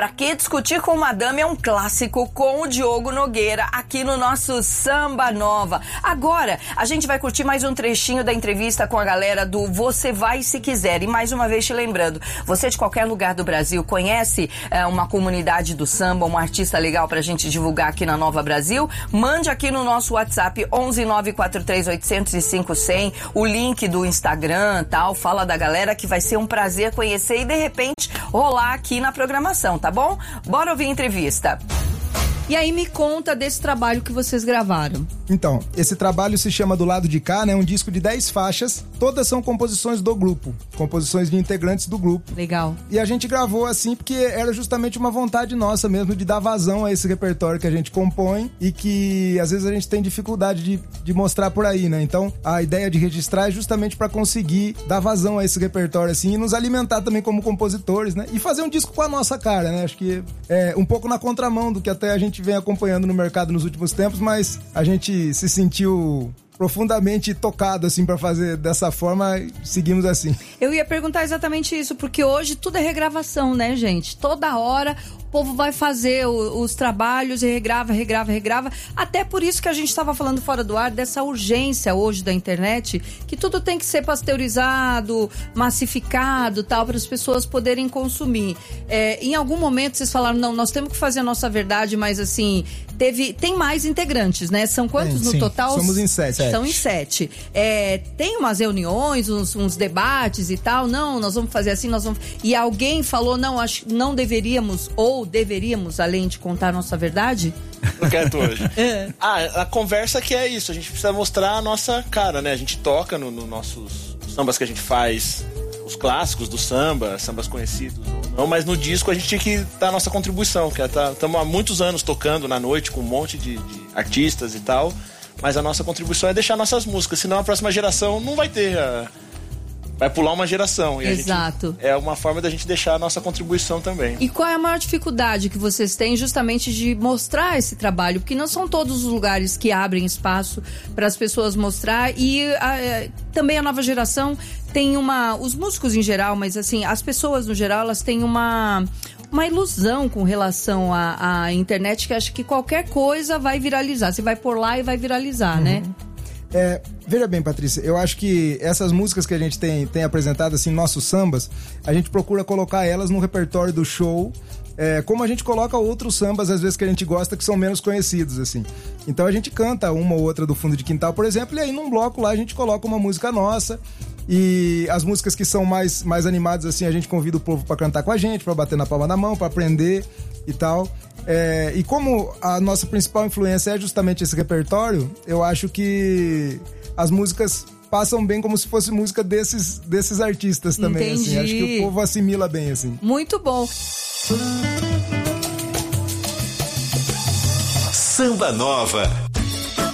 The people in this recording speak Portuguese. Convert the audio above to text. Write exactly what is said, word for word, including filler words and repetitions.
Pra que discutir com madame é um clássico com o Diogo Nogueira aqui no nosso Samba Nova. Agora, a gente vai curtir mais um trechinho da entrevista com a galera do Você Vai Se Quiser. E mais uma vez te lembrando, você de qualquer lugar do Brasil conhece é, uma comunidade do samba, um artista legal pra gente divulgar aqui na Nova Brasil? Mande aqui no nosso WhatsApp onze nove quatro três oito zero zero cinco zero zero, o link do Instagram, tal, fala da galera que vai ser um prazer conhecer e de repente rolar aqui na programação, tá bom? Bora ouvir a entrevista. E aí me conta desse trabalho que vocês gravaram. Então, esse trabalho se chama Do Lado de Cá, né? Um disco de dez faixas, todas são composições do grupo, composições de integrantes do grupo. Legal. E a gente gravou assim porque era justamente uma vontade nossa mesmo de dar vazão a esse repertório que a gente compõe e que às vezes a gente tem dificuldade de, de mostrar por aí, né? Então, a ideia de registrar é justamente para conseguir dar vazão a esse repertório assim e nos alimentar também como compositores, né? E fazer um disco com a nossa cara, né? Acho que é um pouco na contramão do que até a gente vem acompanhando no mercado nos últimos tempos, mas a gente se sentiu profundamente tocado, assim, pra fazer dessa forma, seguimos assim. Eu ia perguntar exatamente isso, porque hoje tudo é regravação, né, gente? Toda hora o povo vai fazer o, os trabalhos e regrava, regrava, regrava. Até por isso que a gente estava falando fora do ar, dessa urgência hoje da internet, que tudo tem que ser pasteurizado, massificado, tal, para as pessoas poderem consumir. É, em algum momento vocês falaram, não, nós temos que fazer a nossa verdade, mas assim, teve, tem mais integrantes, né? São quantos é, no sim. total? Somos em sete. São em sete. É, tem umas reuniões, uns, uns debates e tal. Não, nós vamos fazer assim, nós vamos... E alguém falou, não, acho, não deveríamos, ou deveríamos, além de contar a nossa verdade? Não quero hoje. É. Ah, a conversa que é isso, a gente precisa mostrar a nossa cara, né? A gente toca nos no nossos sambas que a gente faz, os clássicos do samba, sambas conhecidos ou não, mas no disco a gente tinha que dar a nossa contribuição, que estamos tá, há muitos anos tocando na noite com um monte de, de artistas e tal. Mas a nossa contribuição é deixar nossas músicas, senão a próxima geração não vai ter. A... Vai pular uma geração. E exato. A gente... É uma forma da gente deixar a nossa contribuição também. E qual é a maior dificuldade que vocês têm justamente de mostrar esse trabalho? Porque não são todos os lugares que abrem espaço para as pessoas mostrar. E a, também a nova geração tem uma... Os músicos em geral, mas assim, as pessoas no geral, elas têm uma... uma ilusão com relação à, à internet, que acha que qualquer coisa vai viralizar. Você vai pôr lá e vai viralizar, uhum. né? É, veja bem, Patrícia, eu acho que essas músicas que a gente tem, tem apresentado, assim, nossos sambas, a gente procura colocar elas no repertório do show, é, como a gente coloca outros sambas, às vezes, que a gente gosta, que são menos conhecidos, assim. Então a gente canta uma ou outra do Fundo de Quintal, por exemplo, e aí num bloco lá a gente coloca uma música nossa. E as músicas que são mais, mais animadas, assim, a gente convida o povo pra cantar com a gente, pra bater na palma da mão, pra aprender e tal. É, e como a nossa principal influência é justamente esse repertório, eu acho que as músicas passam bem como se fosse música desses, desses artistas também. Entendi. Assim. Acho que o povo assimila bem, assim. Muito bom. Samba Nova.